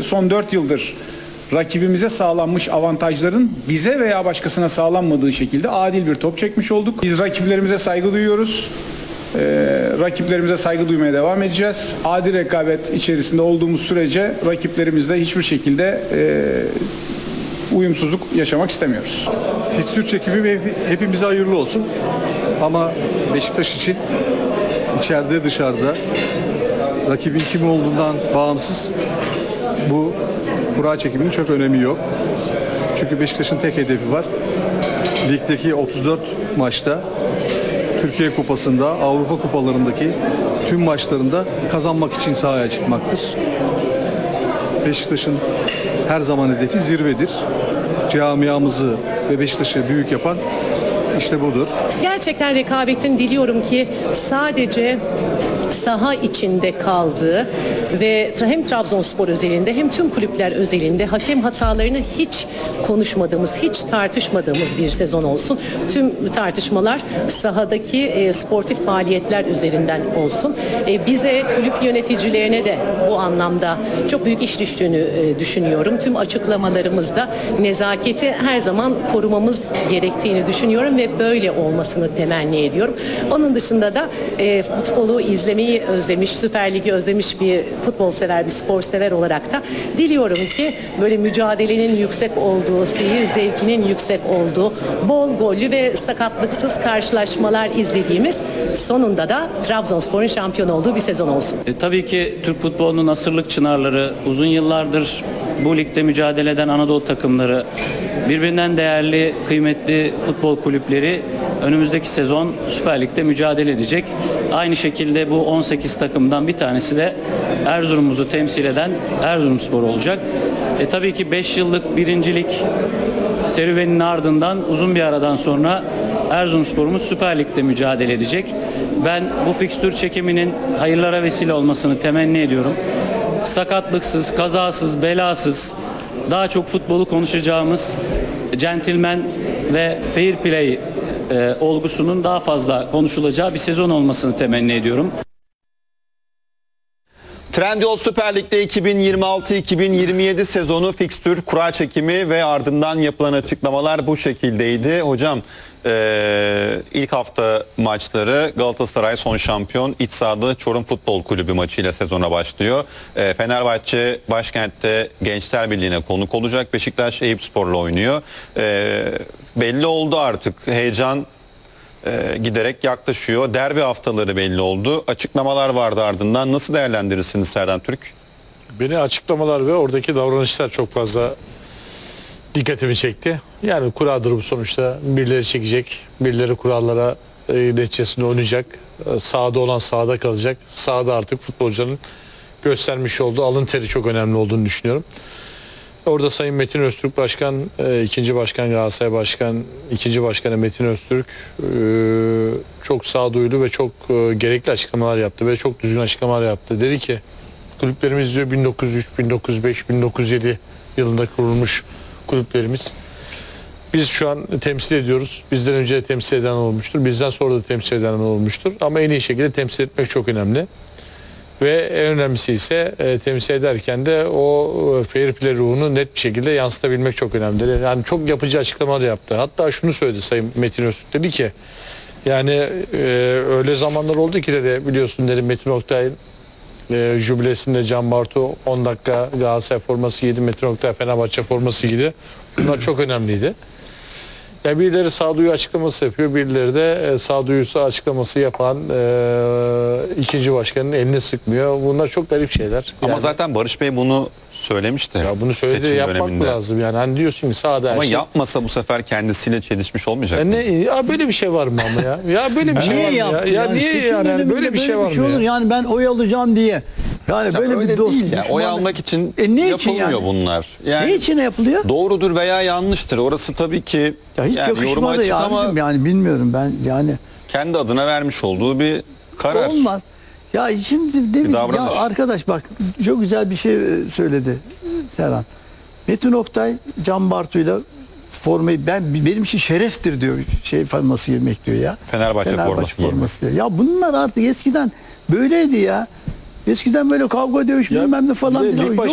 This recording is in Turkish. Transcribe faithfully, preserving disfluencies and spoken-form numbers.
son dört yıldır rakibimize sağlanmış avantajların bize veya başkasına sağlanmadığı şekilde adil bir top çekmiş olduk. Biz rakiplerimize saygı duyuyoruz. Ee, rakiplerimize saygı duymaya devam edeceğiz. Adil rekabet içerisinde olduğumuz sürece rakiplerimizle hiçbir şekilde e, uyumsuzluk yaşamak istemiyoruz. Fikstür çekimi ve hepimize hayırlı olsun. Ama Beşiktaş için içeride dışarıda rakibin kim olduğundan bağımsız bu kura çekiminin çok önemi yok. Çünkü Beşiktaş'ın tek hedefi var. Ligdeki otuz dört maçta, Türkiye Kupası'nda, Avrupa Kupalarındaki tüm maçlarında kazanmak için sahaya çıkmaktır. Beşiktaş'ın her zaman hedefi zirvedir. Camiamızı ve Beşiktaş'ı büyük yapan işte budur. Gerçekten rekabetin diliyorum ki sadece saha içinde kaldığı ve hem Trabzonspor özelinde hem tüm kulüpler özelinde hakem hatalarını hiç konuşmadığımız, hiç tartışmadığımız bir sezon olsun. Tüm tartışmalar sahadaki e, sportif faaliyetler üzerinden olsun. E, bize, kulüp yöneticilerine de bu anlamda çok büyük iş düştüğünü e, düşünüyorum. Tüm açıklamalarımızda nezaketi her zaman korumamız gerektiğini düşünüyorum ve böyle olmasını temenni ediyorum. Onun dışında da e, futbolu izlemeyi özlemiş, Süper Lig'i özlemiş bir futbol sever, bir spor sever olarak da diliyorum ki böyle mücadelenin yüksek olduğu, seyir zevkinin yüksek olduğu, bol gollü ve sakatlıksız karşılaşmalar izlediğimiz, sonunda da Trabzonspor'un şampiyon olduğu bir sezon olsun. E, tabii ki Türk futbolunun asırlık çınarları, uzun yıllardır bu ligde mücadele eden Anadolu takımları, birbirinden değerli, kıymetli futbol kulüpleri önümüzdeki sezon Süper Lig'de mücadele edecek. Aynı şekilde bu on sekiz takımdan bir tanesi de Erzurum'umuzu temsil eden Erzurumspor olacak. E, tabii ki beş yıllık birincilik serüveninin ardından uzun bir aradan sonra Erzurumspor'umuz Süper Lig'de mücadele edecek. Ben bu fikstür çekiminin hayırlara vesile olmasını temenni ediyorum. Sakatlıksız, kazasız, belasız, daha çok futbolu konuşacağımız centilmen ve fair play e, olgusunun daha fazla konuşulacağı bir sezon olmasını temenni ediyorum. Trendyol Süper Lig'de iki bin yirmi altı iki bin yirmi yedi sezonu fikstür, kura çekimi ve ardından yapılan açıklamalar bu şekildeydi. Hocam e, ilk hafta maçları Galatasaray son şampiyon iç sahada Çorum Futbol Kulübü maçıyla sezona başlıyor. E, Fenerbahçe başkentte Gençler Birliği'ne konuk olacak. Beşiktaş Eyüpspor'la oynuyor. E, belli oldu artık, heyecan Ee, giderek yaklaşıyor. Derbi haftaları belli oldu. Açıklamalar vardı ardından. Nasıl değerlendirirsiniz Serdan Türk? Beni açıklamalar ve oradaki davranışlar çok fazla dikkatimi çekti. Yani kura durumu sonuçta birileri çekecek, birileri kurallara e, neticesinde oynayacak. E, sahada olan sahada kalacak. Sahada artık futbolcuların göstermiş olduğu alın teri çok önemli olduğunu düşünüyorum. Orada Sayın Metin Öztürk Başkan, e, ikinci Başkan Galatasaray Başkan, ikinci Başkanı Metin Öztürk e, çok sağduyulu ve çok e, gerekli açıklamalar yaptı ve çok düzgün açıklamalar yaptı. Dedi ki kulüplerimiz diyor bin dokuz yüz üç, bin dokuz yüz beş, bin dokuz yüz yedi yılında kurulmuş kulüplerimiz. Biz şu an temsil ediyoruz. Bizden önce de temsil eden olmuştur. Bizden sonra da temsil eden olmuştur. Ama en iyi şekilde temsil etmek çok önemli. Ve en önemlisi ise e, temsil ederken de o e, fair play ruhunu net bir şekilde yansıtabilmek çok önemli. Yani çok yapıcı açıklamalar yaptı. Hatta şunu söyledi Sayın Metin Öztürk, dedi ki yani e, öyle zamanlar oldu ki dedi, biliyorsun dedi, Metin Oktay'ın e, jübilesinde Can Bartu on dakika Galatasaray forması giydi, Metin Oktay Fenerbahçe forması giydi. Bunlar çok önemliydi. Ya birileri sağduyu açıklaması yapıyor, birileri de e, sağduyusu açıklaması yapan e, ikinci başkanın elini sıkmıyor. Bunlar çok garip şeyler. Ama yani, zaten Barış Bey bunu söylemişti. Ya bunu söyledi, yapmak döneminde. lazım yani. Hani diyorsun ki sahada ama her şey. yapmasa bu sefer kendisiyle çelişmiş olmayacak ya mı? Ne, ya böyle bir şey var mı ama ya? Ya böyle bir şey niye var mı ya? Ya, yani niye yani? yani böyle bir şey var mı olur. ya? Yani ben oy alacağım diye. Yani Hocam böyle öyle bir dost değil ya. düşmanlık- Oy almak için E, ne için yapılmıyor yani? bunlar. Yani Ne için yapılıyor? doğrudur veya yanlıştır. Orası tabii ki Ya hiç yani yoruma yakışmadı açık ya ama abicim, yani bilmiyorum ben yani. kendi adına vermiş olduğu bir karar. Olmaz. Ya şimdi demin, ya davranış. arkadaş bak çok güzel bir şey söyledi Serhan. Metin Oktay Can Bartu'yla formayı ben benim için şereftir diyor, şey forması giymek diyor ya. Fenerbahçe, Fenerbahçe forması, forması diyor. Ya bunlar artık eskiden böyleydi ya. Eskiden böyle kavga dövüş Ya bilmem ne falan bir de filan. lig başı